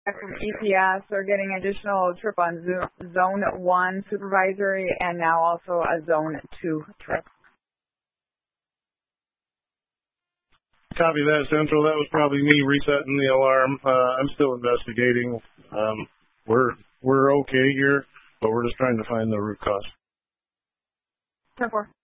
from EPS are getting additional trip on Zone 1 supervisory and now also a Zone 2 trip. Copy that, Central. That was probably me resetting the alarm. I'm still investigating. We're okay here, but we're just trying to find the root cause. 10-4.